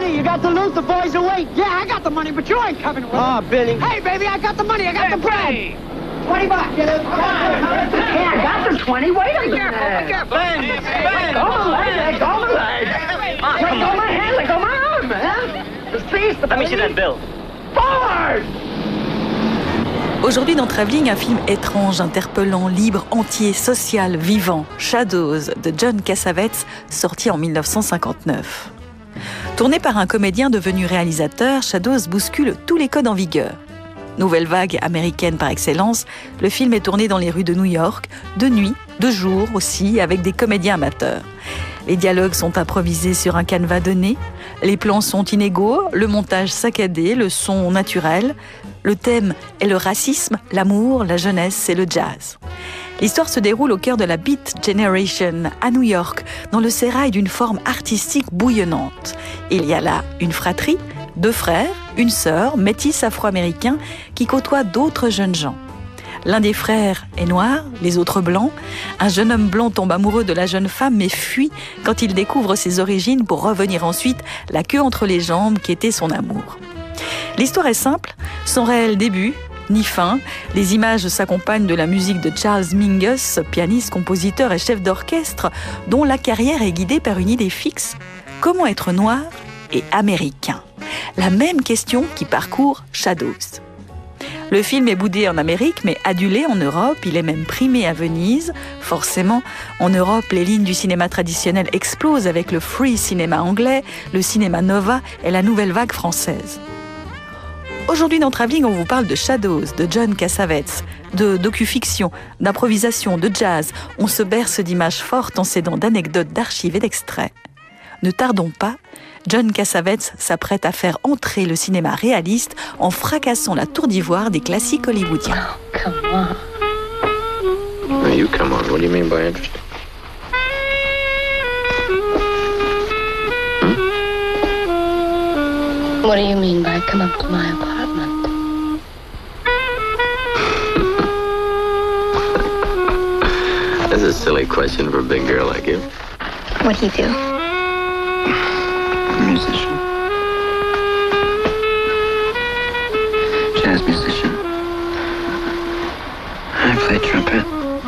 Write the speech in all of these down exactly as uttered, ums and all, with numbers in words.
money. You got the loot. The boys are waiting. Yeah, I got the money, but you ain't coming with me. Oh, Billy. Hey, baby, I got the money. I got the bread. Twenty bucks. Yeah, I got the twenty. Wait a minute. Be careful. Be careful. Ben, Ben. Go my leg. Let go my leg. Let go my hand. Let go my arm, man. Please, Let me see that bill. Forward. Aujourd'hui dans Travelling, un film étrange, interpellant, libre, entier, social, vivant, Shadows de John Cassavetes, sorti en mille neuf cent cinquante-neuf. Tourné par un comédien devenu réalisateur, Shadows bouscule tous les codes en vigueur. Nouvelle vague américaine par excellence, le film est tourné dans les rues de New York, de nuit, de jour aussi, avec des comédiens amateurs. Les dialogues sont improvisés sur un canevas donné, les plans sont inégaux, le montage saccadé, le son naturel. Le thème est le racisme, l'amour, la jeunesse et le jazz. L'histoire se déroule au cœur de la Beat Generation, à New York, dans le sérail d'une forme artistique bouillonnante. Il y a là une fratrie, deux frères, une sœur, métis afro-américains, qui côtoient d'autres jeunes gens. L'un des frères est noir, les autres blancs. Un jeune homme blanc tombe amoureux de la jeune femme mais fuit quand il découvre ses origines pour revenir ensuite la queue entre les jambes qui était son amour. L'histoire est simple, sans réel début ni fin. Les images s'accompagnent de la musique de Charles Mingus, pianiste, compositeur et chef d'orchestre, dont la carrière est guidée par une idée fixe. Comment être noir et américain? La même question qui parcourt Shadows. Le film est boudé en Amérique, mais adulé en Europe. Il est même primé à Venise. Forcément, en Europe, les lignes du cinéma traditionnel explosent avec le free cinéma anglais, le cinéma nova et la nouvelle vague française. Aujourd'hui dans Travelling, on vous parle de Shadows, de John Cassavetes, de docu-fiction, d'improvisation, de jazz. On se berce d'images fortes en s'aidant d'anecdotes, d'archives et d'extraits. Ne tardons pas, John Cassavetes s'apprête à faire entrer le cinéma réaliste en fracassant la tour d'ivoire des classiques hollywoodiens. Oh, come on. No, you come on. What do you mean by interesting? Hmm? What do you mean by come up to my apartment? That's a silly question for a big girl like you. What do you do? Musician. Jazz musician. I play trumpet.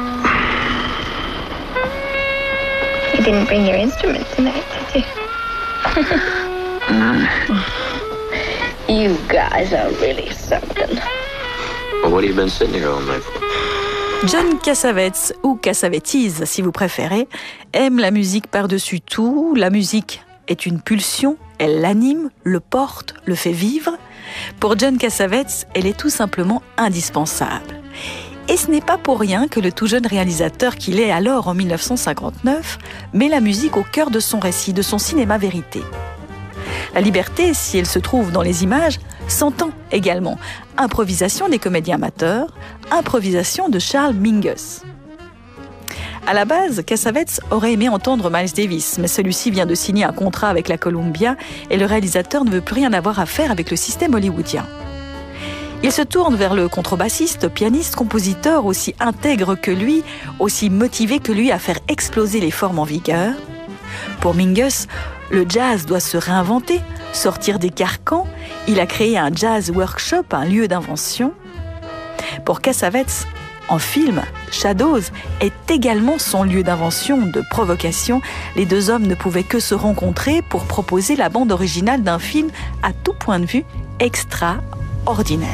You didn't bring your instrument tonight, did you? No. You guys are really something. Well, what have you been sitting here all night for? John Cassavetes, ou Cassavetes si vous préférez, aime la musique par-dessus tout. La musique est une pulsion, elle l'anime, le porte, le fait vivre. Pour John Cassavetes, elle est tout simplement indispensable. Et ce n'est pas pour rien que le tout jeune réalisateur qu'il est alors en mille neuf cent cinquante-neuf met la musique au cœur de son récit, de son cinéma vérité. La liberté, si elle se trouve dans les images, s'entend également. Improvisation des comédiens amateurs, improvisation de Charles Mingus. À la base, Cassavetes aurait aimé entendre Miles Davis, mais celui-ci vient de signer un contrat avec la Columbia et le réalisateur ne veut plus rien avoir à faire avec le système hollywoodien. Il se tourne vers le contrebassiste, pianiste, compositeur aussi intègre que lui, aussi motivé que lui à faire exploser les formes en vigueur. Pour Mingus, le jazz doit se réinventer, sortir des carcans. Il a créé un jazz workshop, un lieu d'invention. Pour Cassavetes, en film, Shadows est également son lieu d'invention, de provocation. Les deux hommes ne pouvaient que se rencontrer pour proposer la bande originale d'un film à tout point de vue extraordinaire.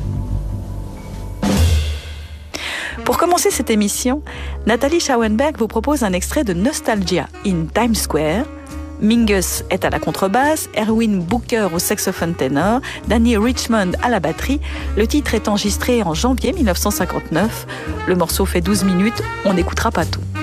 Pour commencer cette émission, Nathalie Schauenberg vous propose un extrait de Nostalgia in Times Square. Mingus est à la contrebasse, Erwin Booker au saxophone ténor, Danny Richmond à la batterie. Le titre est enregistré en janvier mille neuf cent cinquante-neuf. Le morceau fait douze minutes, on n'écoutera pas tout.